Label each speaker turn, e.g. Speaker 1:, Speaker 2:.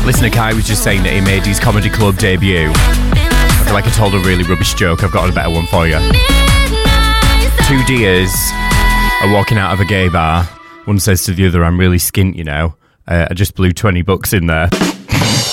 Speaker 1: Listener Kai was just saying that he made his comedy club debut. I feel like I told a really rubbish joke. I've got a better one for you. Two deers are walking out of a gay bar. One says to the other, "I'm really skint, you know. I just blew $20 in there."